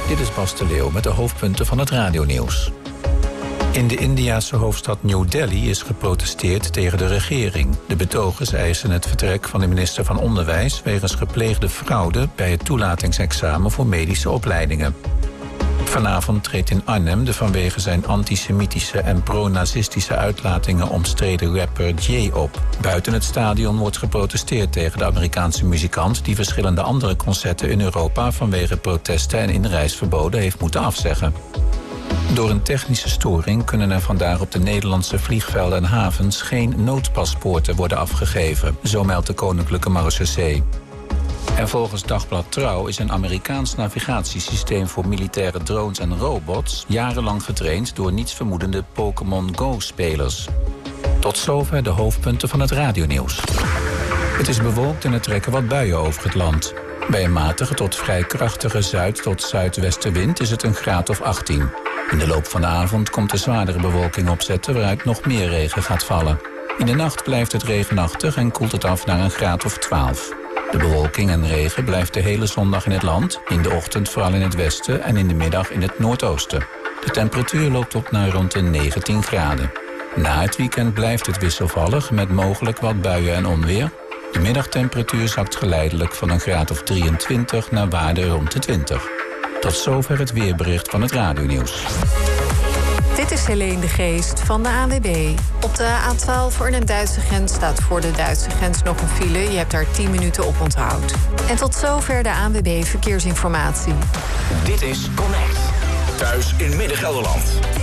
Dit is Bas de Leeuw met de hoofdpunten van het radionieuws. In de Indiase hoofdstad New Delhi is geprotesteerd tegen de regering. De betogers eisen het vertrek van de minister van Onderwijs wegens gepleegde fraude bij het toelatingsexamen voor medische opleidingen. Vanavond treedt in Arnhem de vanwege zijn antisemitische en pro-nazistische uitlatingen omstreden rapper Jay op. Buiten het stadion wordt geprotesteerd tegen de Amerikaanse muzikant die verschillende andere concerten in Europa vanwege protesten en inreisverboden heeft moeten afzeggen. Door een technische storing kunnen er vandaag op de Nederlandse vliegvelden en havens geen noodpaspoorten worden afgegeven, zo meldt de Koninklijke Marechaussee. En volgens Dagblad Trouw is een Amerikaans navigatiesysteem voor militaire drones en robots jarenlang getraind door nietsvermoedende Pokémon Go-spelers. Tot zover de hoofdpunten van het radionieuws. Het is bewolkt en er trekken wat buien over het land. Bij een matige tot vrij krachtige zuid- tot zuidwestenwind is het een graad of 18. In de loop van de avond komt de zwaardere bewolking opzetten waaruit nog meer regen gaat vallen. In de nacht blijft het regenachtig en koelt het af naar een graad of 12. De bewolking en regen blijft de hele zondag in het land. In de ochtend vooral in het westen en in de middag in het noordoosten. De temperatuur loopt op naar rond de 19 graden. Na het weekend blijft het wisselvallig met mogelijk wat buien en onweer. De middagtemperatuur zakt geleidelijk van een graad of 23 naar waarde rond de 20. Tot zover het weerbericht van het radionieuws. Dit is Helene de Geest van de ANWB. Op de A12 voor de Duitse grens staat voor de Duitse grens nog een file. Je hebt daar 10 minuten op onthoud. En tot zover de ANWB Verkeersinformatie. Dit is Connect. Thuis in Midden-Gelderland.